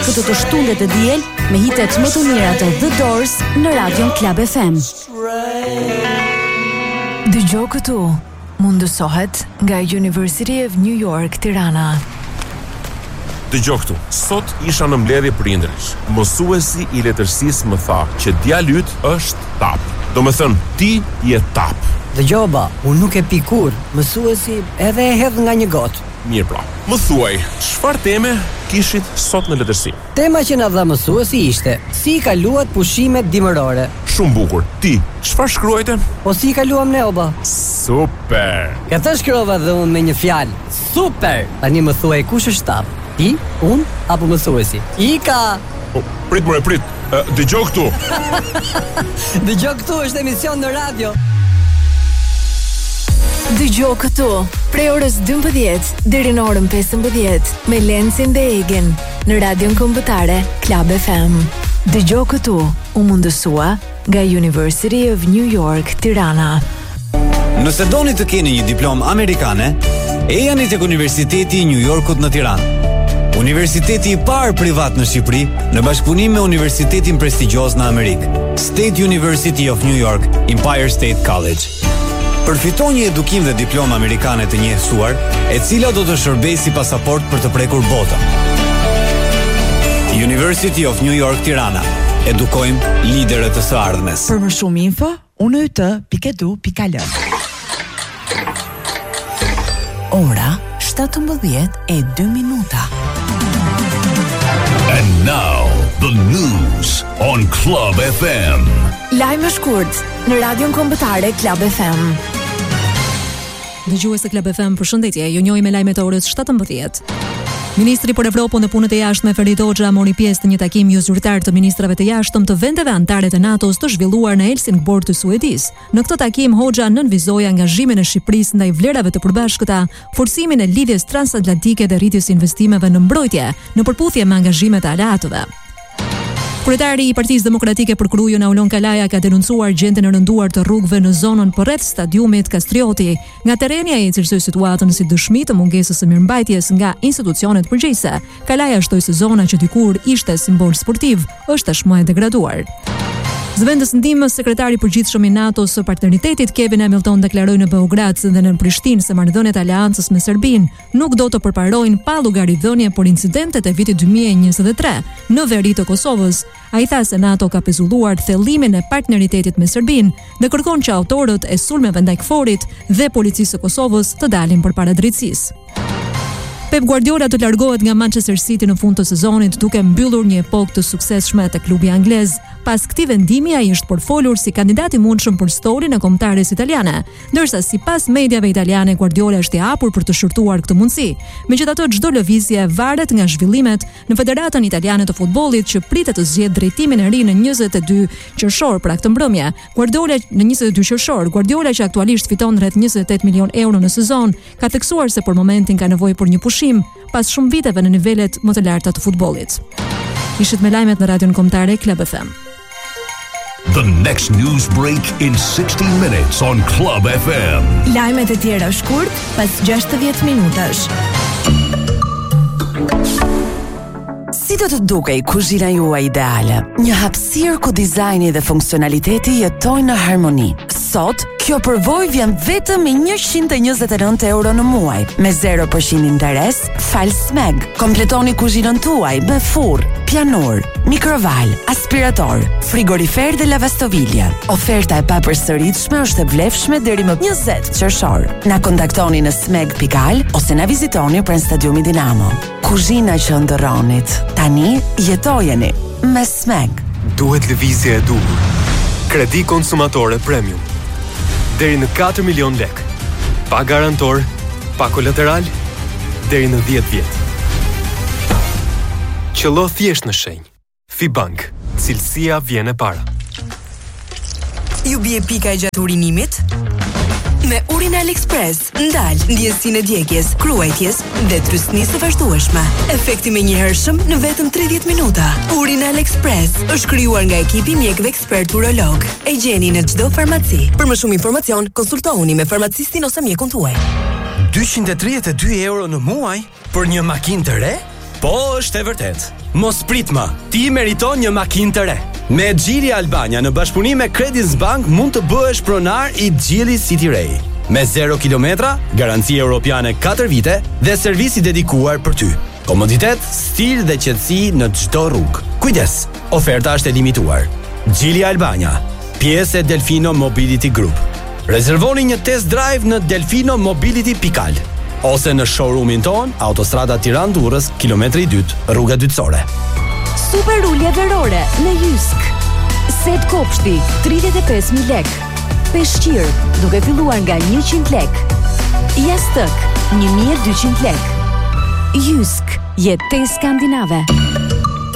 këtë të shtundet e diel me hitet më të mira të The Doors në Radion Club FM. Dëgjoj këtu, mundësohet nga University of New York, Tirana. Dëgjoj këtu, sot isha në mbledhje prindërish. Mësuesi i letërsisë më tha që djali yt është tap. Do me thënë, ti je tap. Dëgjoj ba, unë nuk e pi kur, mësuesi edhe e hedh nga një gotë. Mirë pra, më thuaj, çfarë teme kishit sot në letërsi? Tema që na dha mësuesi ishte si i kaluat pushimet dimërore. Shumë bukur. Ti, çfarë shkruajte? Po si i kaluam ne oba? Super. Këtë shkrova dhe unë me një fjalë. Super. Tani më thuaj kush është tap? Ti, unë apo mësuesi? Ika. Prit. Dëgjoj këtu. Dëgjoj këtu është emision në radio. Dëgjoj këtu, prej orës 12 deri në orën 15 me Lencin dhe Egen në Radion Kombëtare Club FM. Dëgjoj këtu, u mundësua nga University of New York, Tirana. Nëse doni të keni një diplomë amerikane, ejani tek Universiteti i New Yorkut në Tiranë. Universiteti i parë privat në Shqipëri në bashkëpunim me universitetin prestigjioz në Amerikë, State University of New York, Empire State College. Përfito një edukim dhe diplomë amerikane të njehtuar, e cila do të shërbejë si pasaport për të prekur botën. University of New York, Tirana. Edukojmë liderët e së ardhmes. Për më shumë info, unyt.edu.al. Ora 17:02. And now, the news on Club FM. Lajme shkurt në Radion Kombëtare Club FM. Dëgjues të Club FM, përshëndetje. Ju njohim me lajmet e orës 17. Ministri për Evropën dhe Punët e Jashtme Ferit Hoxha mori pjesë në një takim jo zyrtar të ministrave të jashtëm të vendeve anëtare të NATO-s të zhvilluar në Helsingborg të Suedis. Në këtë takim Hoxha nënvizoi angazhimin e Shqipërisë ndaj vlerave të përbashkëta, forcimin e lidhjes transatlantike dhe rritjes investimeve në mbrojtje, në përputhje me angazhimet e aleatëve. Kryetari i Partisë Demokratike për Krujë Naulon Kalaja ka denoncuar gjendjen e rënduar të rrugëve në zonën përreth stadiumit Kastrioti. Nga terreni ai cilësoi situatën si dëshmi të mungesës së mirëmbajtjes nga institucionet përgjegjëse. Kalaja shtoi se zona që dikur ishte simbol sportiv është tashmë e degraduar. Zëvendës ndihmës sekretari i përgjithshëm i NATO-s së partneritetit Kevin Hamilton deklaroi në Beograd dhe në Prishtinë se marrëdhëniet e aleancës me Serbinë nuk do të përparojnë pa llogaridhënie për incidentet e vitit 2023 në veri të Kosovës. Ai tha se NATO ka pezulluar thellimin e partneritetit me Serbinë dhe kërkon që autorët e sulmeve ndaj KFOR-it dhe policisë së Kosovës të dalin përpara drejtësisë. Pep Guardiola do të largohet nga Manchester City në fund të sezonit duke mbyllur një epokë të suksesshme te klubi anglez. Pas këtij vendimi ai është portfolur si kandidat i mundshëm për stolin e kombëtares italiane, ndërsa sipas mediave italiane Guardiola është i hapur për të shërtuar këtë mundësi. Megjithatë çdo lëvizje varet nga zhvillimet në Federatën Italiane të Futbollit që pritet të zgjedhë drejtimin e ri në 22 qershor për këtë mbrëmje. Guardiola që aktualisht fiton rreth 28 milion euro në sezon, ka theksuar se për momentin ka nevojë për një pushim pas shumë viteve në nivelet më të larta të futbollit. Ishit me lajmet në Radion Kombëtare Club FM. The next news break in 60 minutes on Club FM. Lajmet e tjera shkurt pas 60 minutash. Si do të dukej kuzhina juaj ideale? Një hapësirë ku dizajni dhe funksionaliteti jetojnë në harmoni. Sot, kjo përvojë vjen vetëm me 129 euro në muaj, me 0% interes, fal smeg. Kompletoni kuzhinën tuaj me furrë, pianur, mikroval, aspirator, frigorifer dhe lavastovilje. Oferta e papërsëritshme është e vlefshme deri më 20 qershor. Na kontaktoni në smeg.al ose na vizitoni pranë stadiumit Dinamo. Kuzhina që ndërronit. Tani jetojeni me Smeg. Duhet lëvizje e duhur. Kredi konsumatore premium. Deri në 4 milion lek. Pa garantor, pa kolateral, deri në 10 vjet. Qëllo thjesht në shenjë. Fibank, cilësia vjen e para. Ju bie pika e gjatë urinimit? Me Urinal Express, ndal ndjesinë e djegjes, kruajtjes dhe trysnisë së vazhdueshme. Efekti menjëhershëm në vetëm 30 minuta. Urinal Express është krijuar nga ekipi mjekëve ekspert urolog. E gjeni në çdo farmaci. Për më shumë informacion, konsultohuni me farmacistin ose mjekun tuaj. 232 euro në muaj për një makinë të re? Po, është e vërtet. Mos prit më, ti meriton një makinë të re. Me Geely Albania në bashkëpunim me Credit Bank mund të bëhesh pronar i Geely City Ray. Me 0 kilometra, garanci europiane 4 vite dhe servisi dedikuar për ty. Komoditet, stil dhe qetësi në çdo rrugë. Kujdes, oferta është e limituar. Geely Albania, pjesë e Delfino Mobility Group. Rezervoni një test drive në delfinomobility.al ose në showroomin ton, Autostrada Tiranë-Durrës, kilometri 2, rruga Dytësore. Super ulje verore në Jysk. Set kopshti 35.000 lek. Peshqir duke filluar nga 100 lek. Jastëk 1.200 lek. Jysk, jetë skandinave.